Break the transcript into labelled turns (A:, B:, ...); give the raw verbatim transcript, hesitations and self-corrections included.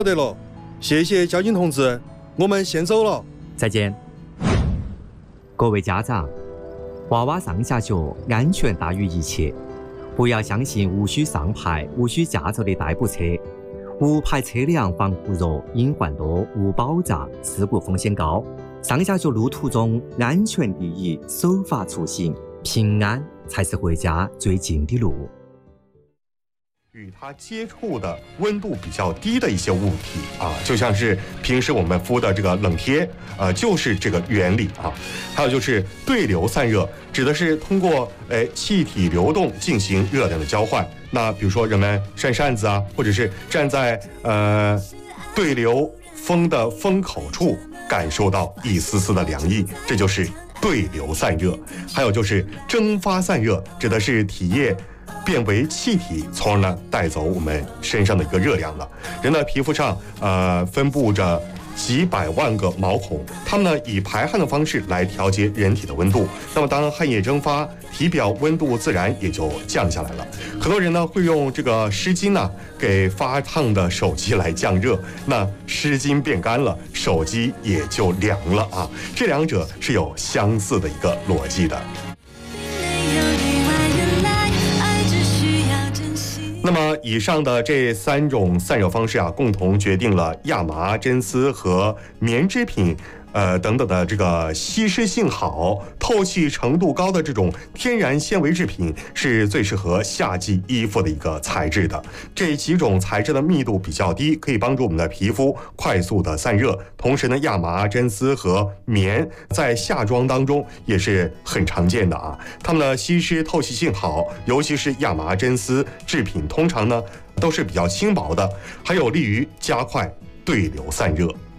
A: 好得了，谢谢交警同志，我们先走了。
B: 再见。各位家长，娃娃上下学安全大于一切，不要相信无需上牌、无需驾照的代步车。无牌车辆防护弱，隐患多，无保障，事故风险高。上下学路途中，安全第一，守法出行，平安才是回家最近的路。
C: 与它接触的温度比较低的一些物体啊，就像是平时我们敷的这个冷贴，呃，就是这个原理啊。还有就是对流散热，指的是通过诶气体流动进行热量的交换。那比如说人们扇扇子啊，或者是站在呃对流风的风口处，感受到一丝丝的凉意，这就是对流散热。还有就是蒸发散热，指的是体液变为气体，从而呢带走我们身上的一个热量了。人的皮肤上呃分布着几百万个毛孔，它们呢以排汗的方式来调节人体的温度。那么当汗液蒸发，体表温度自然也就降下来了。很多人呢会用这个湿巾呢给发烫的手机来降热，那湿巾变干了，手机也就凉了啊。这两者是有相似的一个逻辑的。那么以上的这三种散热方式啊，共同决定了亚麻、真丝和棉织品呃等等的这个吸湿性好、透气程度高的这种天然纤维制品是最适合夏季衣服的一个材质的。这几种材质的密度比较低，可以帮助我们的皮肤快速的散热。同时呢，亚麻、真丝和棉在夏装当中也是很常见的啊。它们的吸湿透气性好，尤其是亚麻、真丝制品，通常呢都是比较轻薄的，还有利于加快对流散热。